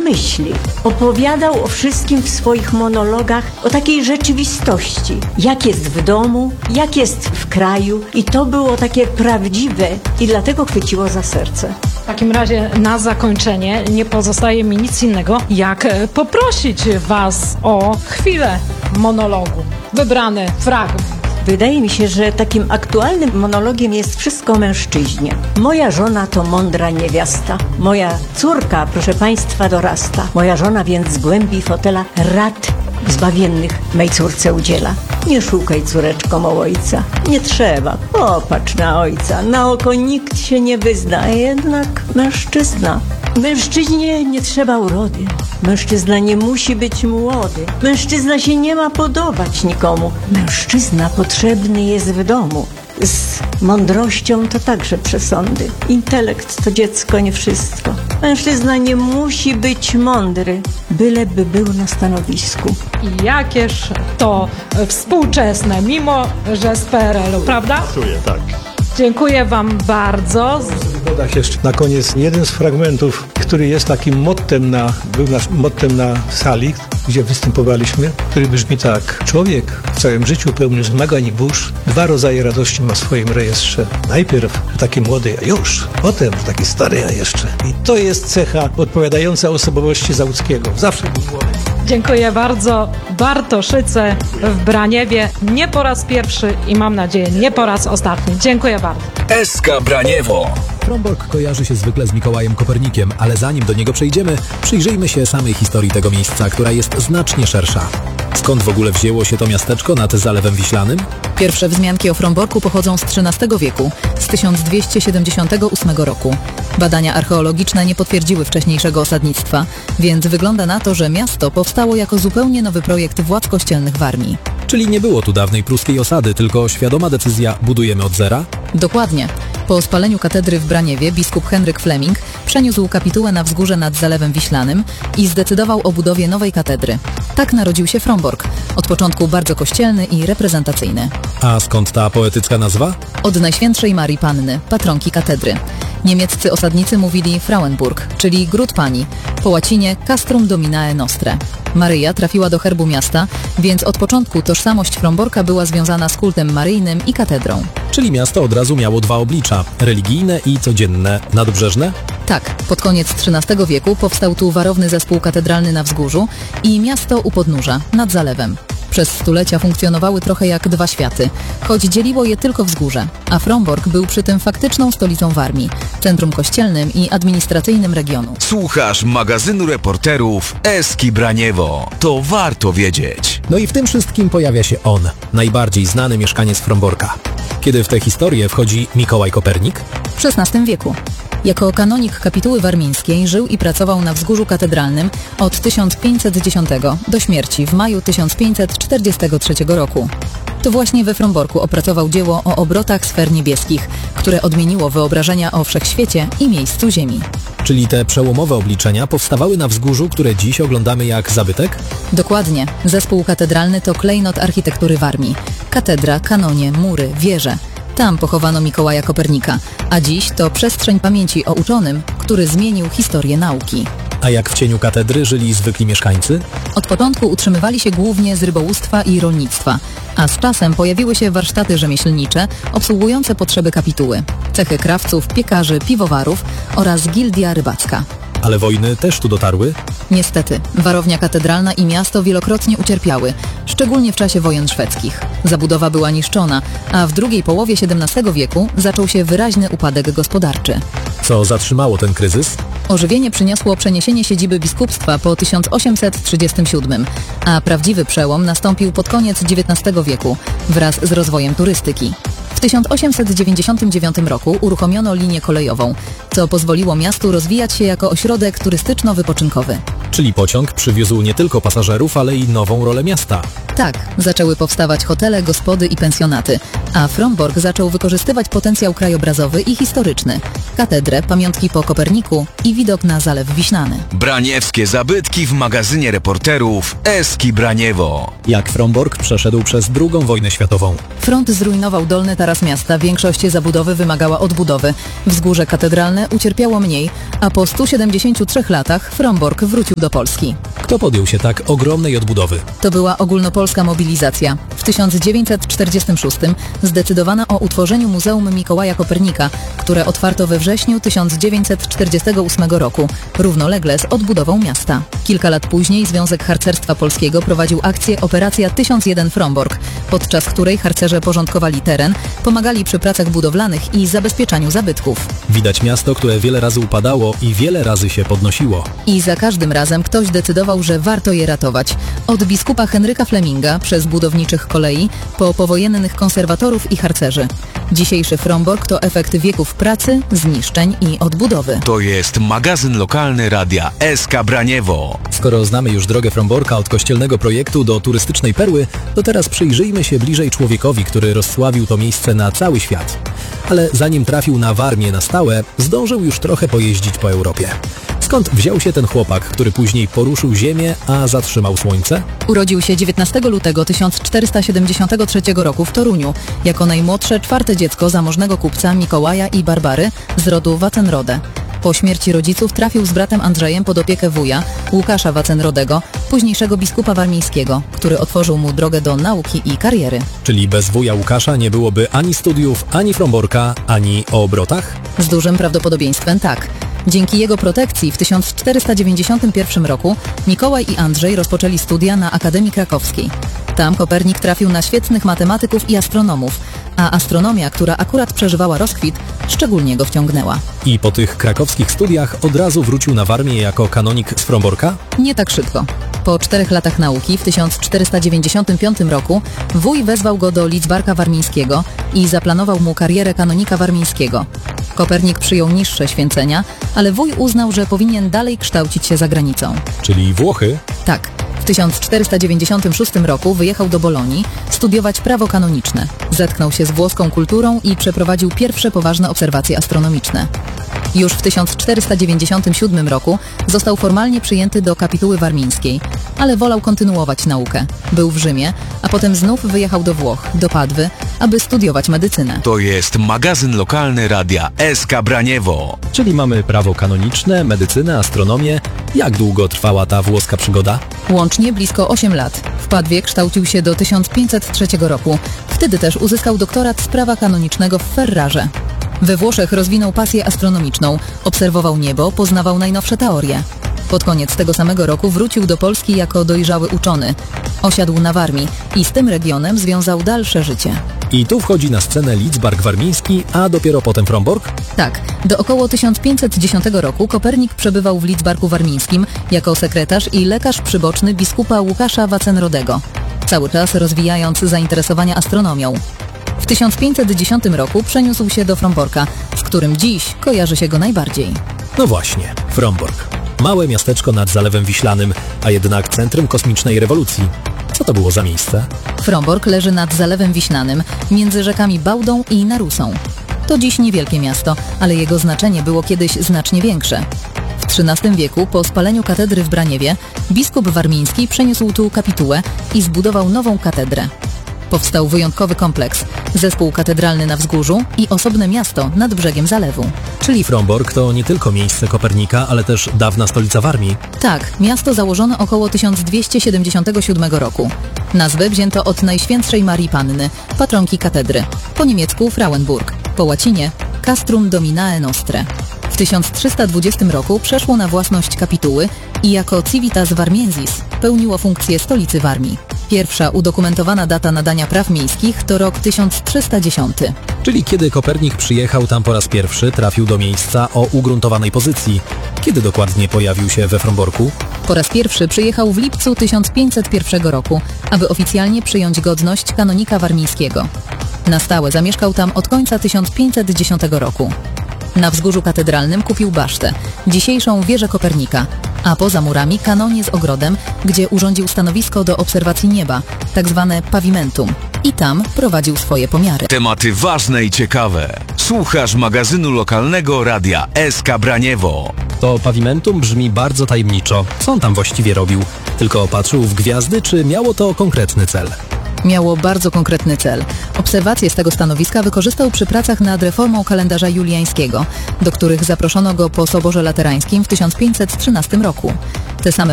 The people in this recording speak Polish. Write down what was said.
myśli. Opowiadał o wszystkim w swoich monologach, o takiej rzeczywistości. Jak jest w domu, jak jest w kraju. I to było takie prawdziwe i dlatego chwyciło za serce. W takim razie na zakończenie nie pozostaje mi nic innego, jak poprosić Was o chwilę monologu. Wybrany fragment. Wydaje mi się, że takim aktualnym monologiem jest wszystko o mężczyźnie. Moja żona to mądra niewiasta. Moja córka, proszę państwa, dorasta. Moja żona więc z głębi fotela rad zbawiennych mej córce udziela. Nie szukaj, córeczko, o ojca. Nie trzeba. Popatrz na ojca. Na oko nikt się nie wyzna, a jednak mężczyzna. Mężczyźnie nie trzeba urody. Mężczyzna nie musi być młody. Mężczyzna się nie ma podobać nikomu. Mężczyzna potrzebny jest w domu. Z mądrością to także przesądy. Intelekt to dziecko, nie wszystko. Mężczyzna nie musi być mądry, byleby był na stanowisku. I jakież to współczesne, mimo że z PRL-u, prawda? Czuję, tak. Dziękuję Wam bardzo. Dodać jeszcze na koniec jeden z fragmentów, który jest takim był naszym mottem na sali, gdzie występowaliśmy, który brzmi tak. Człowiek w całym życiu pełny zmagań i burz 2 rodzaje radości ma w swoim rejestrze. Najpierw taki młody, a już, potem taki stary, a jeszcze. I to jest cecha odpowiadająca osobowości Załuckiego. Zawsze był młody. Dziękuję bardzo. Bartoszyce w Braniewie nie po raz pierwszy i mam nadzieję nie po raz ostatni. Dziękuję bardzo. SK Braniewo. Frombork kojarzy się zwykle z Mikołajem Kopernikiem, ale zanim do niego przejdziemy, przyjrzyjmy się samej historii tego miejsca, która jest znacznie szersza. Skąd w ogóle wzięło się to miasteczko nad Zalewem Wiślanym? Pierwsze wzmianki o Fromborku pochodzą z XIII wieku, z 1278 roku. Badania archeologiczne nie potwierdziły wcześniejszego osadnictwa, więc wygląda na to, że miasto powstało jako zupełnie nowy projekt władz kościelnych Warmii. Czyli nie było tu dawnej pruskiej osady, tylko świadoma decyzja budujemy od zera? Dokładnie. Po spaleniu katedry w Braniewie biskup Henryk Fleming przeniósł kapitułę na wzgórze nad Zalewem Wiślanym i zdecydował o budowie nowej katedry. Tak narodził się Frombork, od początku bardzo kościelny i reprezentacyjny. A skąd ta poetycka nazwa? Od Najświętszej Marii Panny, patronki katedry. Niemieccy osadnicy mówili Frauenburg, czyli Gród Pani, po łacinie Castrum Dominae Nostre. Maryja trafiła do herbu miasta, więc od początku tożsamość Fromborka była związana z kultem maryjnym i katedrą. Czyli miasto od razu miało 2 oblicza, religijne i codzienne, nadbrzeżne? Tak, pod koniec XIII wieku powstał tu warowny zespół katedralny na wzgórzu i miasto u podnóża, nad zalewem. Przez stulecia funkcjonowały trochę jak 2 światy, choć dzieliło je tylko wzgórze, a Frombork był przy tym faktyczną stolicą Warmii, centrum kościelnym i administracyjnym regionu. Słuchasz magazynu reporterów SK Braniewo. To warto wiedzieć. No i w tym wszystkim pojawia się on, najbardziej znany mieszkaniec Fromborka. Kiedy w tę historię wchodzi Mikołaj Kopernik? W XVI wieku. Jako kanonik kapituły warmińskiej żył i pracował na wzgórzu katedralnym od 1510 do śmierci w maju 1543 roku. To właśnie we Fromborku opracował dzieło o obrotach sfer niebieskich, które odmieniło wyobrażenia o wszechświecie i miejscu Ziemi. Czyli te przełomowe obliczenia powstawały na wzgórzu, które dziś oglądamy jak zabytek? Dokładnie. Zespół katedralny to klejnot architektury Warmii. Katedra, kanonie, mury, wieże. Tam pochowano Mikołaja Kopernika, a dziś to przestrzeń pamięci o uczonym, który zmienił historię nauki. A jak w cieniu katedry żyli zwykli mieszkańcy? Od początku utrzymywali się głównie z rybołówstwa i rolnictwa, a z czasem pojawiły się warsztaty rzemieślnicze obsługujące potrzeby kapituły, cechy krawców, piekarzy, piwowarów oraz gildia rybacka. Ale wojny też tu dotarły? Niestety, warownia katedralna i miasto wielokrotnie ucierpiały, szczególnie w czasie wojen szwedzkich. Zabudowa była niszczona, a w drugiej połowie XVII wieku zaczął się wyraźny upadek gospodarczy. Co zatrzymało ten kryzys? Ożywienie przyniosło przeniesienie siedziby biskupstwa po 1837, a prawdziwy przełom nastąpił pod koniec XIX wieku wraz z rozwojem turystyki. W 1899 roku uruchomiono linię kolejową, co pozwoliło miastu rozwijać się jako ośrodek turystyczno-wypoczynkowy. Czyli pociąg przywiózł nie tylko pasażerów, ale i nową rolę miasta. Tak, zaczęły powstawać hotele, gospody i pensjonaty, a Frombork zaczął wykorzystywać potencjał krajobrazowy i historyczny, katedrę, pamiątki po Koperniku i widok na Zalew Wiślany. Braniewskie zabytki w magazynie reporterów SK Braniewo. Jak Frombork przeszedł przez II wojnę światową? Front zrujnował dolny taras miasta, większość zabudowy wymagała odbudowy. Wzgórze katedralne ucierpiało mniej, a po 173 latach Frombork wrócił do Polski. Kto podjął się tak ogromnej odbudowy? To była ogólnopolska mobilizacja. W 1946 zdecydowano o utworzeniu Muzeum Mikołaja Kopernika, które otwarto we wrześniu 1948 roku, równolegle z odbudową miasta. Kilka lat później Związek Harcerstwa Polskiego prowadził akcję Operacja 1001 Frombork, podczas której harcerze porządkowali teren, pomagali przy pracach budowlanych i zabezpieczaniu zabytków. Widać miasto, które wiele razy upadało i wiele razy się podnosiło. I za każdym razem ktoś decydował, że warto je ratować. Od biskupa Henryka Fleminga, przez budowniczych kolei, po powojennych konserwatorów i harcerzy. Dzisiejszy Frombork to efekt wieków pracy, zniszczeń i odbudowy. To jest magazyn lokalny radia SK Braniewo. Skoro znamy już drogę Fromborka od kościelnego projektu do turystycznej perły, to teraz przyjrzyjmy się bliżej człowiekowi, który rozsławił to miejsce na cały świat. Ale zanim trafił na Warmię na stałe, zdążył już trochę pojeździć po Europie. Skąd wziął się ten chłopak, który później poruszył ziemię, a zatrzymał słońce? Urodził się 19 lutego 1473 roku w Toruniu, jako najmłodsze czwarte dziecko zamożnego kupca Mikołaja i Barbary z rodu Wacenrode. Po śmierci rodziców trafił z bratem Andrzejem pod opiekę wuja, Łukasza Wacenrodego, późniejszego biskupa warmińskiego, który otworzył mu drogę do nauki i kariery. Czyli bez wuja Łukasza nie byłoby ani studiów, ani Fromborka, ani o obrotach? Z dużym prawdopodobieństwem tak. Dzięki jego protekcji w 1491 roku Mikołaj i Andrzej rozpoczęli studia na Akademii Krakowskiej. Tam Kopernik trafił na świetnych matematyków i astronomów, a astronomia, która akurat przeżywała rozkwit, szczególnie go wciągnęła. I po tych krakowskich studiach od razu wrócił na Warmię jako kanonik z Fromborka? Nie tak szybko. Po 4 latach nauki w 1495 roku wuj wezwał go do Lidzbarka Warmińskiego i zaplanował mu karierę kanonika warmińskiego. Kopernik przyjął niższe święcenia, ale wuj uznał, że powinien dalej kształcić się za granicą. Czyli Włochy? Tak. W 1496 roku wyjechał do Bolonii studiować prawo kanoniczne. Zetknął się z włoską kulturą i przeprowadził pierwsze poważne obserwacje astronomiczne. Już w 1497 roku został formalnie przyjęty do kapituły warmińskiej, ale wolał kontynuować naukę. Był w Rzymie, a potem znów wyjechał do Włoch, do Padwy, aby studiować medycynę. To jest magazyn lokalny radia SK Braniewo. Czyli mamy prawo kanoniczne, medycynę, astronomię. Jak długo trwała ta włoska przygoda? Łącznie blisko 8 lat. W Padwie kształcił się do 1503 roku. Wtedy też uzyskał doktorat z prawa kanonicznego w Ferrarze. We Włoszech rozwinął pasję astronomiczną, obserwował niebo, poznawał najnowsze teorie. Pod koniec tego samego roku wrócił do Polski jako dojrzały uczony. Osiadł na Warmii i z tym regionem związał dalsze życie. I tu wchodzi na scenę Lidzbark Warmiński, a dopiero potem Frombork? Tak, do około 1510 roku Kopernik przebywał w Lidzbarku Warmińskim jako sekretarz i lekarz przyboczny biskupa Łukasza Wacenrodego, cały czas rozwijając zainteresowania astronomią. W 1510 roku przeniósł się do Fromborka, z którym dziś kojarzy się go najbardziej. No właśnie, Frombork. Małe miasteczko nad Zalewem Wiślanym, a jednak centrum kosmicznej rewolucji. Co to było za miejsce? Frombork leży nad Zalewem Wiślanym, między rzekami Bałdą i Narusą. To dziś niewielkie miasto, ale jego znaczenie było kiedyś znacznie większe. W XIII wieku, po spaleniu katedry w Braniewie, biskup warmiński przeniósł tu kapitułę i zbudował nową katedrę. Powstał wyjątkowy kompleks, zespół katedralny na wzgórzu i osobne miasto nad brzegiem zalewu. Czyli Frombork to nie tylko miejsce Kopernika, ale też dawna stolica Warmii. Tak, miasto założono około 1277 roku. Nazwę wzięto od Najświętszej Marii Panny, patronki katedry. Po niemiecku Frauenburg, po łacinie Castrum Dominae Nostre. W 1320 roku przeszło na własność kapituły i jako Civitas Warmiensis pełniło funkcję stolicy Warmii. Pierwsza udokumentowana data nadania praw miejskich to rok 1310. Czyli kiedy Kopernik przyjechał tam po raz pierwszy, trafił do miejsca o ugruntowanej pozycji. Kiedy dokładnie pojawił się we Fromborku? Po raz pierwszy przyjechał w lipcu 1501 roku, aby oficjalnie przyjąć godność kanonika warmińskiego. Na stałe zamieszkał tam od końca 1510 roku. Na wzgórzu katedralnym kupił basztę, dzisiejszą wieżę Kopernika, a poza murami kanonię z ogrodem, gdzie urządził stanowisko do obserwacji nieba, tak zwane pavimentum. I tam prowadził swoje pomiary. Tematy ważne i ciekawe. Słuchasz magazynu lokalnego radia SK Braniewo. To pavimentum brzmi bardzo tajemniczo. Co on tam właściwie robił? Tylko patrzył w gwiazdy, czy miało to konkretny cel? Miało bardzo konkretny cel. Obserwacje z tego stanowiska wykorzystał przy pracach nad reformą kalendarza juliańskiego, do których zaproszono go po Soborze Laterańskim w 1513 roku. Te same